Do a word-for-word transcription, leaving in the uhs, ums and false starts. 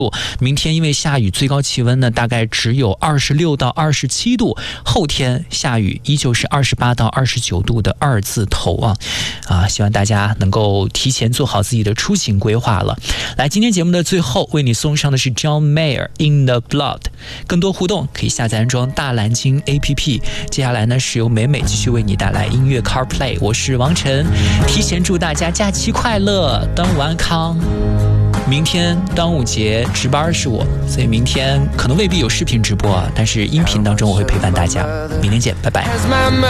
明天因为下雨，最高气温呢大概只有二十六到二十七度。后天下雨依旧是二十八到二十九度的二字头啊啊！希望大家能够提前做好自己的出行规划了。来，今天节目的最后为你送上的是 John Mayer In the Blood。更多互动可以下载安装大蓝鲸 A P P。接下来呢是由美美继续为你带来音乐 CarPlay， 我是王晨，提前祝大家假期快乐，端午安康。明天端午节值班是我，所以明天可能未必有视频直播啊，但是音频当中我会陪伴大家。明天见，拜拜。